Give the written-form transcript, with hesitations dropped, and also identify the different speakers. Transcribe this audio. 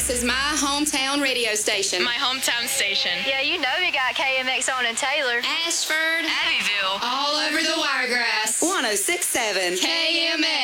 Speaker 1: KMX is my hometown radio station.
Speaker 2: My hometown station.
Speaker 3: Yeah, you know we got KMX on in Taylor,
Speaker 1: Ashford,
Speaker 2: Abbeville.
Speaker 1: all over the Wiregrass.
Speaker 4: 106.7
Speaker 1: KMX.